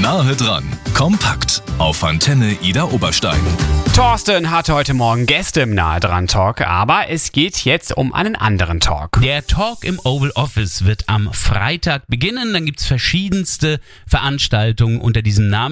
Nahe dran, kompakt auf Antenne Idar Oberstein. Thorsten hatte heute Morgen Gäste im Nahe dran Talk, aber es geht jetzt um einen anderen Talk. Der Talk im Oval Office wird am Freitag beginnen. Dann gibt's verschiedenste Veranstaltungen unter diesem Namen.